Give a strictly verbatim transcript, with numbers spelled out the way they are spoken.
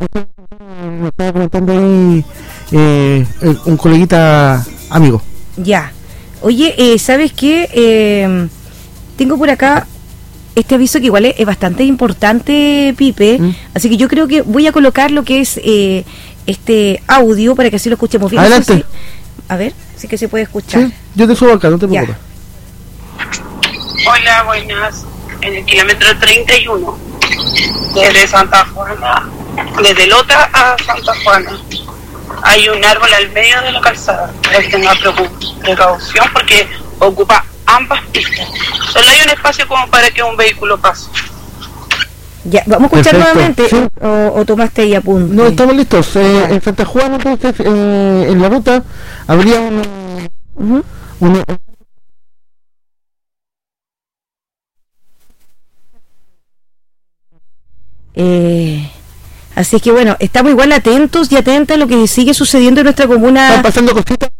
me estaba comentando ahí eh, un coleguita amigo. Ya. Oye, eh, ¿sabes qué? Eh, tengo por acá este aviso que igual es, es bastante importante, Pipe. ¿Mm? Así que yo creo que voy a colocar lo que es eh, este audio para que así lo escuchemos bien. Adelante. Sí, a ver, sí que se puede escuchar. Sí, yo te subo acá, no te preocupes. Hola, buenas. En el kilómetro treinta y uno, desde Santa Juana, desde Lota a Santa Juana, hay un árbol al medio de la calzada. Para que tenga precaución porque ocupa ambas pistas. Solo hay un espacio como para que un vehículo pase. Ya, vamos a escuchar Perfecto. nuevamente, Sí. o, o tomaste ahí apunte. No, estamos listos. Eh, en Santa Juana, entonces, eh, en la ruta, habría un... Uh-huh. un Eh, así que bueno, estamos igual atentos y atentas a lo que sigue sucediendo en nuestra comuna. Están pasando cositas.